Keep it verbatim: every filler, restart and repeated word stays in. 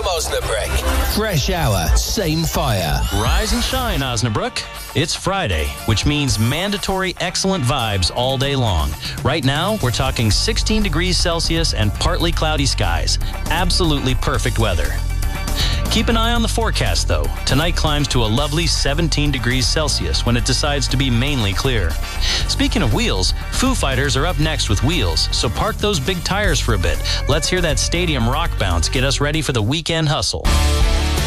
Osnabrück. Fresh hour, same fire. Rise and shine, Osnabrück. It's Friday, which means mandatory excellent vibes all day long. Right now, we're talking sixteen degrees Celsius and partly cloudy skies. Absolutely perfect weather. Keep an eye on the forecast, though. Tonight climbs to a lovely seventeen degrees Celsius when it decides to be mainly clear. Speaking of wheels, Foo Fighters are up next with Wheels, so park those big tires for a bit. Let's hear that stadium rock bounce get us ready for the weekend hustle.